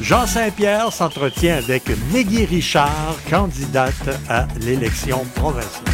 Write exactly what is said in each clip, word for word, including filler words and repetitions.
Jean Saint-Pierre s'entretient avec Meggy Richard, candidate à l'élection provinciale.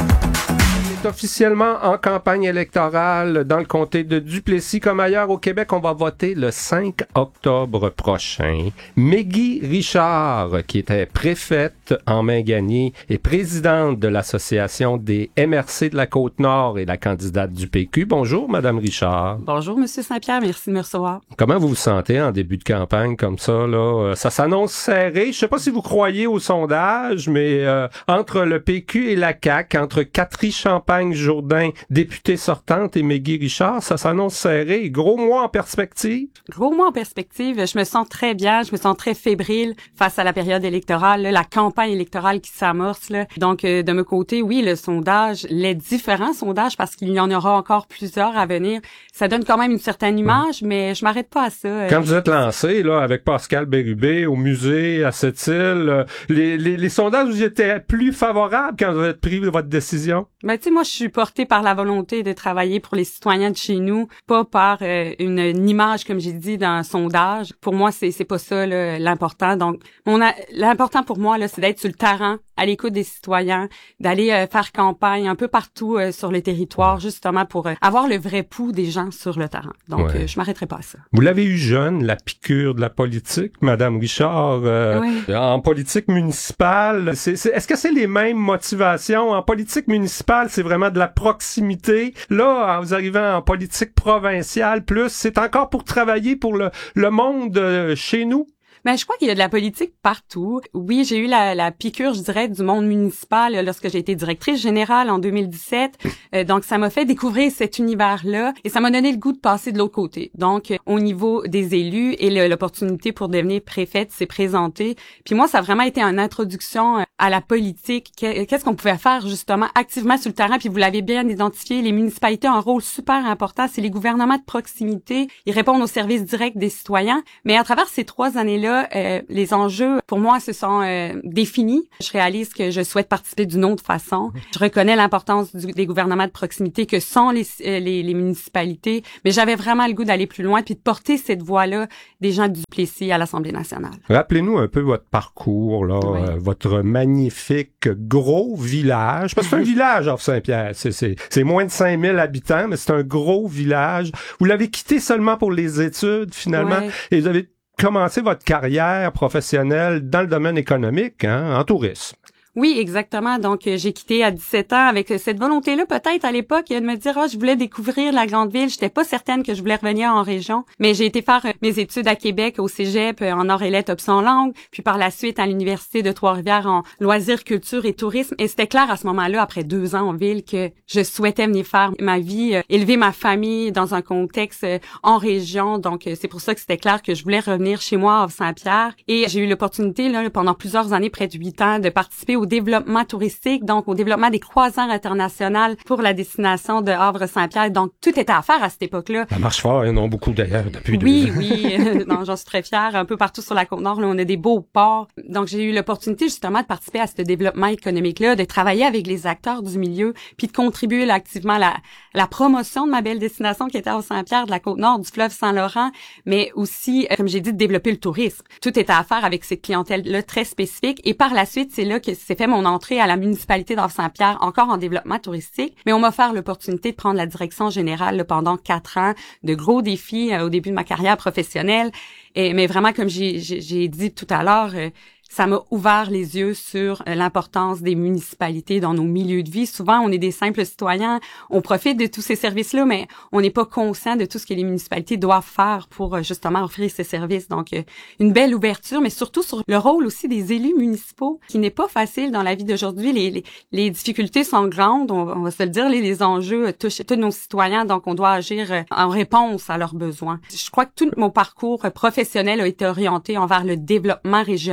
Officiellement en campagne électorale dans le comté de Duplessis comme ailleurs au Québec. On va voter le cinq octobre prochain. Meggy Richard, qui était préfète en Maine-Gagnée et présidente de l'association des M R C de la Côte-Nord et la candidate du P Q. Bonjour, Madame Richard. Bonjour, Monsieur Saint-Pierre. Merci de me recevoir. Comment vous vous sentez en début de campagne comme ça, là? Ça s'annonce serré. Je sais pas si vous croyez au sondage, mais euh, entre le P Q et la C A Q, entre Catherine Champagne Jourdain, députée sortante, et Meggy Richard, ça s'annonce serré. Gros mois en perspective? Gros mois en perspective. Je me sens très bien, je me sens très fébrile face à la période électorale, là, la campagne électorale qui s'amorce. Là. Donc, euh, de mon côté, oui, le sondage, les différents sondages, parce qu'il y en aura encore plusieurs à venir, ça donne quand même une certaine image, mmh. mais je m'arrête pas à ça. Quand vous êtes lancé, là, avec Pascal Bérubé, au musée, à Sept-Îles, les, les, les sondages, vous étaient plus favorables quand vous avez pris votre décision? Ben, tu sais, moi, je suis portée par la volonté de travailler pour les citoyens de chez nous, pas par euh, une, une image, comme j'ai dit, dans un sondage. Pour moi, c'est c'est pas ça là, l'important. Donc, mon a, l'important pour moi, là, c'est d'être sur le terrain, à l'écoute des citoyens, d'aller euh, faire campagne un peu partout euh, sur le territoire, justement pour euh, avoir le vrai pouls des gens sur le terrain. Donc, ouais. euh, je m'arrêterai pas à ça. Vous l'avez eu jeune, la piqûre de la politique, Madame Richard, euh, oui. en politique municipale. C'est, c'est, est-ce que c'est les mêmes motivations? En politique municipale, c'est vraiment de la proximité. Là, vous arrivez en politique provinciale, plus, c'est encore pour travailler pour le, le monde euh, chez nous? Ben, je crois qu'il y a de la politique partout. Oui, j'ai eu la, la piqûre, je dirais, du monde municipal lorsque j'ai été directrice générale en deux mille dix-sept. Euh, donc, ça m'a fait découvrir cet univers-là et ça m'a donné le goût de passer de l'autre côté. Donc, euh, au niveau des élus et le, l'opportunité pour devenir préfète s'est présentée. Puis moi, ça a vraiment été une introduction à la politique. Qu'est-ce qu'on pouvait faire, justement, activement sur le terrain? Puis vous l'avez bien identifié, les municipalités ont un rôle super important. C'est les gouvernements de proximité. Ils répondent aux services directs des citoyens. Mais à travers ces trois années-là, Euh, les enjeux, pour moi, se sont euh, définis. Je réalise que je souhaite participer d'une autre façon. Je reconnais l'importance du, des gouvernements de proximité que sont les, euh, les, les municipalités, mais j'avais vraiment le goût d'aller plus loin puis de porter cette voix-là des gens du Duplessis à l'Assemblée nationale. Rappelez-nous un peu votre parcours, là, oui. euh, votre magnifique gros village. Parce que c'est un village, Havre-Saint-Pierre. C'est, c'est, c'est moins de cinq mille habitants, mais c'est un gros village. Vous l'avez quitté seulement pour les études, finalement, oui. et vous avez commencé votre carrière professionnelle dans le domaine économique, hein, en tourisme. Oui, exactement. Donc, euh, j'ai quitté à dix-sept ans avec cette volonté-là, peut-être à l'époque, de me dire, oh, je voulais découvrir la grande ville. J'étais pas certaine que je voulais revenir en région, mais j'ai été faire euh, mes études à Québec, au cégep, euh, en Nord-Élette, option langue, puis par la suite à l'Université de Trois-Rivières en loisirs, culture et tourisme. Et c'était clair à ce moment-là, après deux ans en ville, que je souhaitais venir faire ma vie, euh, élever ma famille dans un contexte euh, en région. Donc, euh, c'est pour ça que c'était clair que je voulais revenir chez moi à Havre-Saint-Pierre. Et j'ai eu l'opportunité, là, pendant plusieurs années, près de huit ans, de participer au développement touristique, donc au développement des croisières internationales pour la destination de Havre-Saint-Pierre. Donc, tout était à faire à cette époque-là. Ça marche fort, il y en a beaucoup d'ailleurs depuis oui, deux ans. Oui, oui. Non, j'en suis très fière. Un peu partout sur la Côte-Nord, là, on a des beaux ports. Donc, j'ai eu l'opportunité justement de participer à ce développement économique-là, de travailler avec les acteurs du milieu, puis de contribuer là, activement à la, la promotion de ma belle destination qui était à Havre-Saint-Pierre, de la Côte-Nord, du fleuve Saint-Laurent, mais aussi, comme j'ai dit, de développer le tourisme. Tout était à faire avec cette clientèle-là très spécifique. Et par la suite, c'est là que s'est fait mon entrée à la municipalité d'Havre-Saint-Pierre, encore en développement touristique, mais on m'a offert l'opportunité de prendre la direction générale là, pendant quatre ans, de gros défis euh, au début de ma carrière professionnelle. Et, mais vraiment, comme j'ai, j'ai, j'ai dit tout à l'heure, euh, ça m'a ouvert les yeux sur l'importance des municipalités dans nos milieux de vie. Souvent, on est des simples citoyens, on profite de tous ces services-là, mais on n'est pas conscient de tout ce que les municipalités doivent faire pour justement offrir ces services. Donc, une belle ouverture, mais surtout sur le rôle aussi des élus municipaux, qui n'est pas facile dans la vie d'aujourd'hui. Les, les, les difficultés sont grandes, on, on va se le dire, les, les enjeux touchent tous nos citoyens, donc on doit agir en réponse à leurs besoins. Je crois que tout mon parcours professionnel a été orienté envers le développement régional,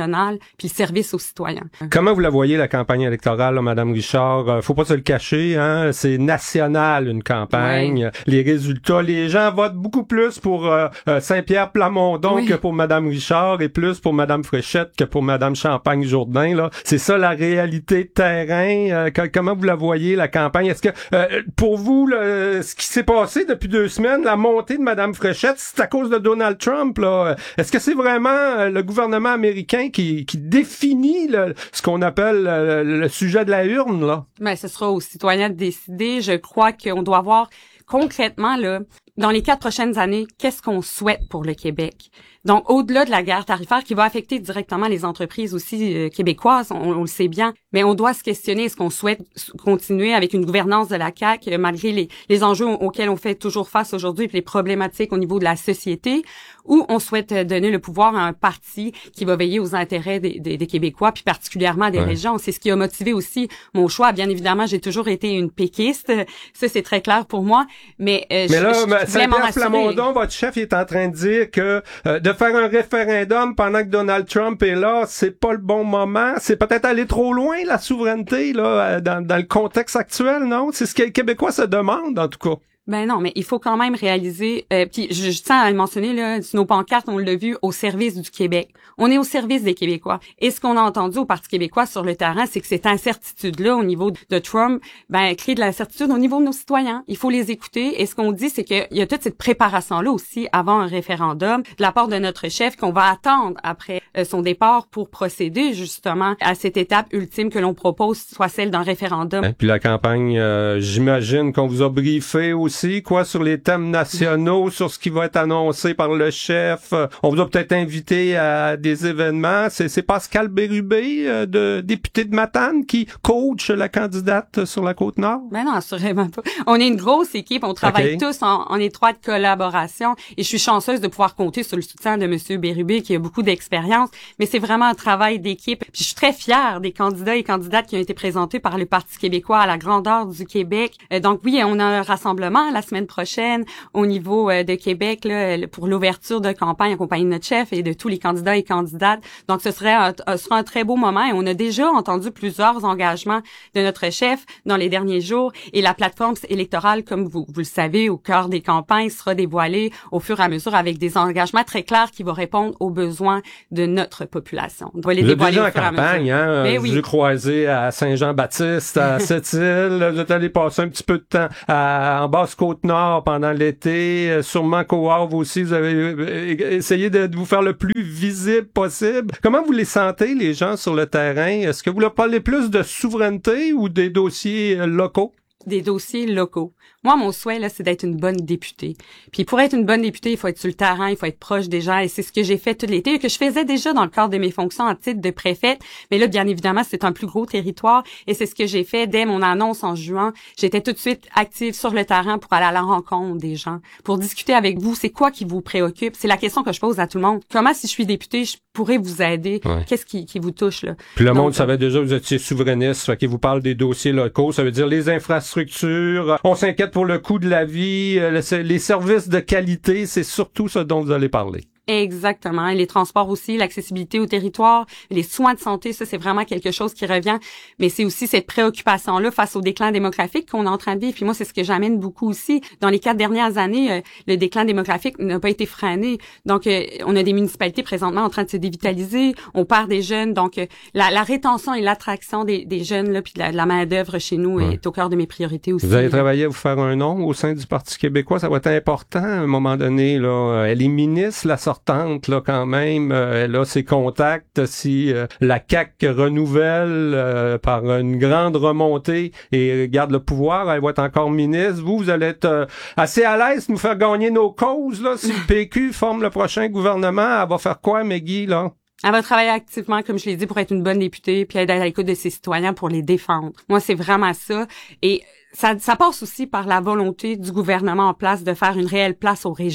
puis le service aux citoyens. Comment vous la voyez, la campagne électorale, là, Madame Richard? Euh, faut pas se le cacher, hein? C'est national, une campagne. Ouais. Les résultats, les gens votent beaucoup plus pour euh, Saint-Pierre Plamondon oui. que pour Madame Richard et plus pour Madame Fréchette que pour Madame Champagne-Jourdain, là. C'est ça la réalité de terrain. Euh, comment vous la voyez, la campagne? Est-ce que, euh, pour vous, là, ce qui s'est passé depuis deux semaines, la montée de Madame Fréchette, c'est à cause de Donald Trump, là? Est-ce que c'est vraiment le gouvernement américain qui, qui définit le, ce qu'on appelle le, le sujet de la urne, là? Ben, ce sera aux citoyens de décider. Je crois qu'on doit voir concrètement, là, dans les quatre prochaines années, qu'est-ce qu'on souhaite pour le Québec? Donc, au-delà de la guerre tarifaire qui va affecter directement les entreprises aussi euh, québécoises, on, on le sait bien, mais on doit se questionner, est-ce qu'on souhaite continuer avec une gouvernance de la C A Q, malgré les, les enjeux auxquels on fait toujours face aujourd'hui, puis les problématiques au niveau de la société, ou on souhaite donner le pouvoir à un parti qui va veiller aux intérêts des, des, des Québécois, puis particulièrement des ouais. régions. C'est ce qui a motivé aussi mon choix. Bien évidemment, j'ai toujours été une péquiste, ça c'est très clair pour moi, mais euh, mais je, là, je, je Saint-Pierre Plamondon, votre chef, il est en train de dire que euh, de faire un référendum pendant que Donald Trump est là, c'est pas le bon moment. C'est peut-être aller trop loin, la souveraineté, là, dans, dans le contexte actuel, non? C'est ce que les Québécois se demandent, en tout cas. Ben non, mais il faut quand même réaliser, euh, puis je, je tiens à le mentionner, là, sur nos pancartes, on l'a vu, au service du Québec. On est au service des Québécois. Et ce qu'on a entendu au Parti québécois sur le terrain, c'est que cette incertitude-là au niveau de Trump, ben, crée de l'incertitude au niveau de nos citoyens. Il faut les écouter. Et ce qu'on dit, c'est qu'il y a toute cette préparation-là aussi avant un référendum de la part de notre chef qu'on va attendre après euh, son départ pour procéder justement à cette étape ultime que l'on propose, soit celle d'un référendum. Et puis la campagne, euh, j'imagine qu'on vous a briefé aussi Aussi, quoi, sur les thèmes nationaux, sur ce qui va être annoncé par le chef. On vous a peut-être invité à des événements. C'est, c'est Pascal Bérubé, euh, de député de Matane, qui coach la candidate sur la Côte-Nord? Ben non, assurément pas. On est une grosse équipe, on travaille okay. tous en, en étroite collaboration et je suis chanceuse de pouvoir compter sur le soutien de Monsieur Bérubé qui a beaucoup d'expérience, mais c'est vraiment un travail d'équipe. Puis je suis très fière des candidats et candidates qui ont été présentés par le Parti québécois à la grandeur du Québec. Euh, donc oui, on a un rassemblement la semaine prochaine au niveau euh, de Québec là, pour l'ouverture de campagne accompagnée de notre chef et de tous les candidats et candidates. Donc ce serait un, un, sera un très beau moment et on a déjà entendu plusieurs engagements de notre chef dans les derniers jours et la plateforme électorale, comme vous, vous le savez, au cœur des campagnes sera dévoilée au fur et à mesure avec des engagements très clairs qui vont répondre aux besoins de notre population. On va les vous dévoiler êtes déjà au fur en et à campagne, mesure. hein? Mais vous oui. avez croisé à Saint-Jean-Baptiste, à Sept-Îles, vous êtes allé passer un petit peu de temps à, en Basse-Côte-Nord pendant l'été, sûrement qu'au Havre aussi, vous avez essayé de, de vous faire le plus visible possible. Comment vous les sentez, les gens sur le terrain? Est-ce que vous leur parlez plus de souveraineté ou des dossiers locaux? Des dossiers locaux. Moi, mon souhait, là, c'est d'être une bonne députée. Puis pour être une bonne députée, il faut être sur le terrain, il faut être proche des gens, et c'est ce que j'ai fait tout l'été, et que je faisais déjà dans le cadre de mes fonctions en titre de préfète. Mais là, bien évidemment, c'est un plus gros territoire, et c'est ce que j'ai fait dès mon annonce en juin. J'étais tout de suite active sur le terrain pour aller à la rencontre des gens, pour discuter avec vous. C'est quoi qui vous préoccupe? C'est la question que je pose à tout le monde. Comment, si je suis députée, je pourrais vous aider? Ouais. Qu'est-ce qui, qui vous touche, là? Puis le Donc, monde savait déjà que vous étiez souverainiste, fait qu'il vous parle des dossiers locaux, ça veut dire les infrastructures, on s'inquiète pour le coût de la vie, les services de qualité, c'est surtout ce dont vous allez parler. Exactement. Et les transports aussi, l'accessibilité au territoire, les soins de santé, ça, c'est vraiment quelque chose qui revient. Mais c'est aussi cette préoccupation-là face au déclin démographique qu'on est en train de vivre. Puis moi, c'est ce que j'amène beaucoup aussi. Dans les quatre dernières années, euh, le déclin démographique n'a pas été freiné. Donc, euh, on a des municipalités présentement en train de se dévitaliser. On perd des jeunes. Donc, euh, la, la rétention et l'attraction des, des jeunes, là, puis de la, de la main-d'œuvre chez nous ouais. est au cœur de mes priorités aussi. Vous avez travaillé à vous faire un nom au sein du Parti québécois. Ça va être important à un moment donné, là. Elle est ministre, la sortante, là, quand même. Euh, elle a ses contacts. Si euh, la C A Q renouvelle euh, par une grande remontée et garde le pouvoir, elle va être encore ministre. Vous, vous allez être euh, assez à l'aise de nous faire gagner nos causes, là. Si le P Q forme le prochain gouvernement, elle va faire quoi, Maggie, là? Elle va travailler activement, comme je l'ai dit, pour être une bonne députée, puis être à l'écoute de ses citoyens pour les défendre. Moi, c'est vraiment ça. Et ça, ça passe aussi par la volonté du gouvernement en place de faire une réelle place aux régions.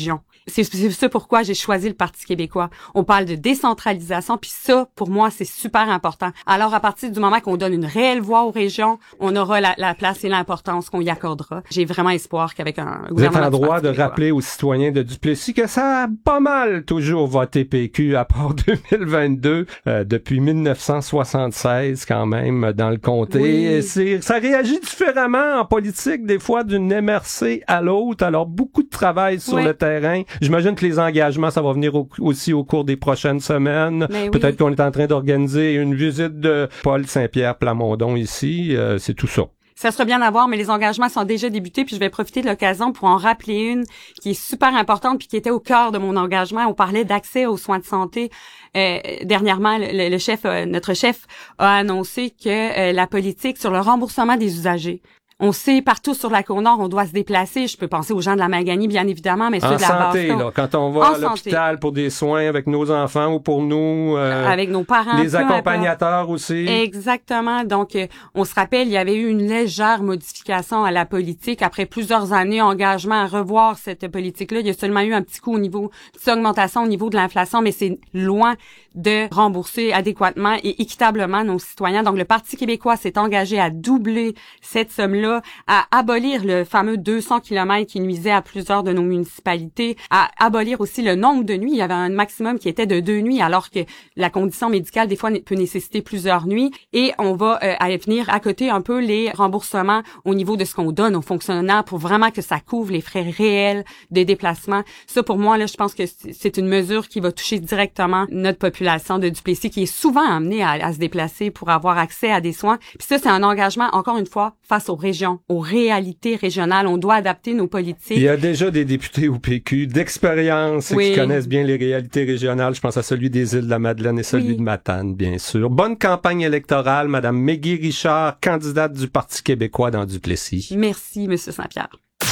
c'est, c'est ça pourquoi j'ai choisi le Parti québécois. On parle de décentralisation, puis ça, pour moi, c'est super important. Alors, à partir du moment qu'on donne une réelle voix aux régions, on aura la, la place et l'importance qu'on y accordera. J'ai vraiment espoir qu'avec un gouvernement... Vous êtes en droit de québécois. rappeler aux citoyens de Duplessis que ça a pas mal toujours voté P Q à part deux mille vingt-deux, euh, depuis dix-neuf cent soixante-seize quand même dans le comté. Oui. Et c'est, ça réagit différemment en politique, des fois d'une M R C à l'autre. Alors, beaucoup de travail sur oui. le terrain. J'imagine que les engagements, ça va venir au, aussi au cours des prochaines semaines. Mais Peut-être oui. qu'on est en train d'organiser une visite de Paul Saint-Pierre Plamondon ici. Euh, c'est tout ça. Ça serait bien à voir, mais les engagements sont déjà débutés, puis je vais profiter de l'occasion pour en rappeler une qui est super importante puis qui était au cœur de mon engagement. On parlait d'accès aux soins de santé. Euh, dernièrement, le, le chef, euh, notre chef a annoncé que euh, la politique sur le remboursement des usagers. On sait, partout sur la Côte-Nord, on doit se déplacer. Je peux penser aux gens de la Maganie, bien évidemment, mais ceux En de la santé, basse là, quand on va En à l'hôpital santé. pour des soins avec nos enfants ou pour nous, euh, avec nos parents. les peu accompagnateurs importe. aussi. Exactement. Donc, euh, on se rappelle, il y avait eu une légère modification à la politique. Après plusieurs années d'engagement à revoir cette politique-là, il y a seulement eu un petit coup au niveau, une petite augmentation au niveau de l'inflation, mais c'est loin de rembourser adéquatement et équitablement nos citoyens. Donc, le Parti québécois s'est engagé à doubler cette somme-là, à abolir le fameux deux cents kilomètres qui nuisait à plusieurs de nos municipalités, à abolir aussi le nombre de nuits. Il y avait un maximum qui était de deux nuits, alors que la condition médicale, des fois, peut nécessiter plusieurs nuits. Et on va euh, à venir à côté un peu les remboursements au niveau de ce qu'on donne aux fonctionnaires pour vraiment que ça couvre les frais réels des déplacements. Ça, pour moi, là, je pense que c'est une mesure qui va toucher directement notre population de Duplessis, qui est souvent amenée à, à se déplacer pour avoir accès à des soins. Puis ça, c'est un engagement, encore une fois, face aux régions, aux réalités régionales. On doit adapter nos politiques. Il y a déjà des députés au P Q d'expérience oui. qui connaissent bien les réalités régionales. Je pense à celui des Îles-de-la-Madeleine et celui oui. de Matane, bien sûr. Bonne campagne électorale, Madame Meggy Richard, candidate du Parti québécois dans Duplessis. Merci, Monsieur Saint-Pierre.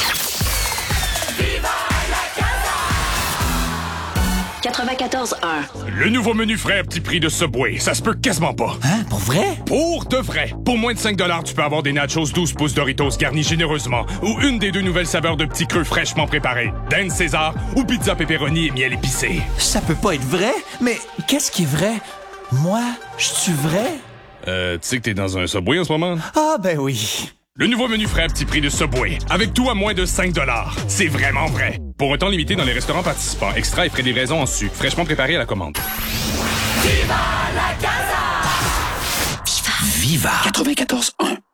quatre-vingt-quatorze un. Le nouveau menu frais à petit prix de Subway, ça se peut quasiment pas. Hein? Pour vrai? Pour de vrai. Pour moins de cinq dollars, tu peux avoir des nachos douze pouces Doritos garnis généreusement ou une des deux nouvelles saveurs de petits creux fraîchement préparés, dinde César ou pizza pepperoni et miel épicé. Ça peut pas être vrai? Mais qu'est-ce qui est vrai? Moi, je suis vrai? Euh, tu sais que t'es dans un Subway en ce moment? Ah ben oui. Le nouveau menu frais à petit prix de Subway, avec tout à moins de cinq dollars. C'est vraiment vrai. Pour un temps limité dans les restaurants participants, extra et frais de livraison en sucre, fraîchement préparé à la commande. Viva la casa! Viva! quatre-vingt-quatorze un.